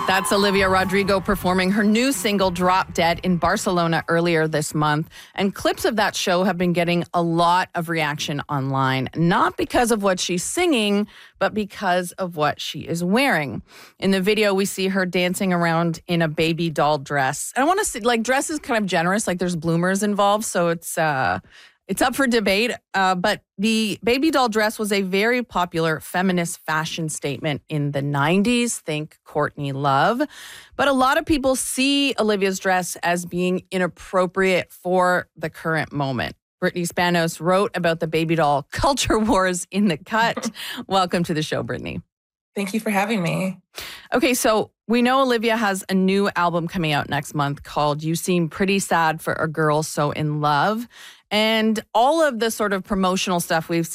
That's Olivia Rodrigo performing her new single, Drop Dead, in Barcelona earlier this month. And clips of that show have been getting a lot of reaction online, not because of what she's singing, but because of what she is wearing. In the video, we see her dancing around in a baby doll dress. And I want to say, dress is kind of generous, there's bloomers involved, so it's up for debate, but the baby doll dress was a very popular feminist fashion statement in the 90s. Think Courtney Love. But a lot of people see Olivia's dress as being inappropriate for the current moment. Brittany Spanos wrote about the baby doll culture wars in The Cut. Welcome to the show, Brittany. Thank you for having me. Okay, so we know Olivia has a new album coming out next month called You Seem Pretty Sad for a Girl So in Love. And all of the sort of promotional stuff we've